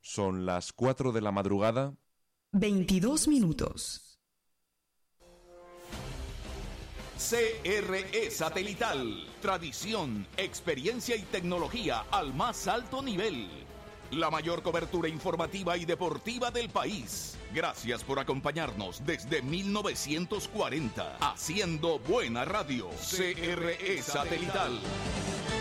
Son las 4 de la madrugada. 22 minutos. CRE Satelital. Tradición, experiencia y tecnología al más alto nivel. La mayor cobertura informativa y deportiva del país. Gracias por acompañarnos desde 1940. Haciendo buena radio. CRE Satelital.